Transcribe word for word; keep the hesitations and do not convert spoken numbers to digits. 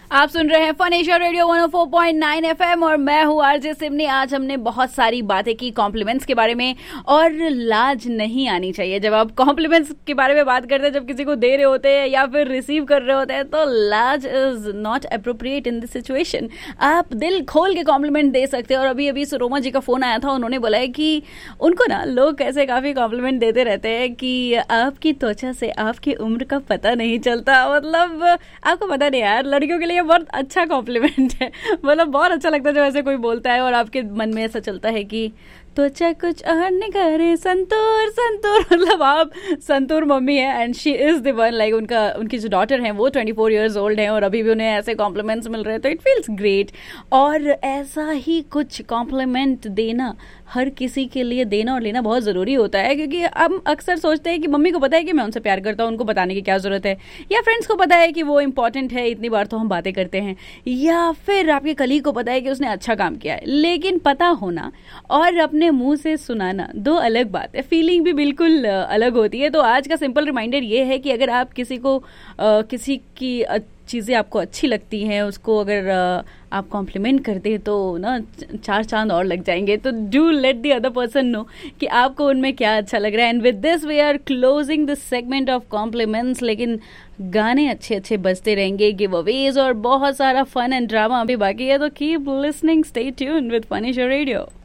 आप सुन रहे हैं fun Asia radio one O four point nine FM और मैं हूँ आरजे सिमनी। आज हमने बहुत सारी बातें की कॉम्प्लीमेंट्स के बारे में, और लाज नहीं आनी चाहिए जब आप कॉम्प्लीमेंट्स के बारे में बात करते हैं। जब किसी को दे रहे होते हैं या फिर रिसीव कर रहे होते हैं तो लाज is not appropriate in this situation. आप दिल खोल के कॉम्प्लीमेंट दे सकते हैं। और अभी अभी सुरोमा जी का फोन आया था, उन्होंने बोला है कि उनको ना लोग कैसे काफी कॉम्प्लीमेंट देते रहते हैं कि आपकी त्वचा से आपकी उम्र का पता नहीं चलता। मतलब आपको पता नहीं यार, लड़कियों के लिए बहुत अच्छा कॉम्प्लीमेंट है। मतलब बहुत अच्छा लगता है जब ऐसे कोई बोलता है और आपके मन में ऐसा चलता है कि त्वचा कुछ और निखारे संतूर संतूर। मतलब आप संतूर मम्मी है and she is the one. Like उनका उनकी जो डॉटर है वो ट्वेंटी फोर ईयर्स ओल्ड है और अभी भी उन्हें ऐसे कॉम्प्लीमेंट्स मिल रहे हैं तो इट फील्स ग्रेट। और ऐसा ही कुछ कॉम्प्लीमेंट देना हर किसी के लिए देना और लेना बहुत ज़रूरी होता है, क्योंकि हम अक्सर सोचते हैं कि मम्मी को पता है कि मैं उनसे प्यार करता हूँ, उनको बताने की क्या ज़रूरत है, या फ्रेंड्स को पता है कि वो इंपॉर्टेंट है, इतनी बार तो हम बातें करते हैं, या फिर आपके कलीग को पता है कि उसने अच्छा काम किया है। लेकिन पता होना और अपने मुंह से सुनाना दो अलग बात है, फीलिंग भी बिल्कुल अलग होती है। तो आज का सिंपल रिमाइंडर ये है कि अगर आप किसी को आ, किसी की चीज़ें आपको अच्छी लगती हैं, उसको अगर आप कॉम्प्लीमेंट करते हैं तो ना चार चांद और लग जाएंगे। तो do let the other person no कि आपको उनमें क्या अच्छा लग रहा है। And with this we are closing this segment of compliments. लेकिन गाने अच्छे अच्छे बजते रहेंगे, गिव अवेज और बहुत सारा फन एंड ड्रामा अभी बाकी है। तो keep listening, stay tuned with fun Asia radio.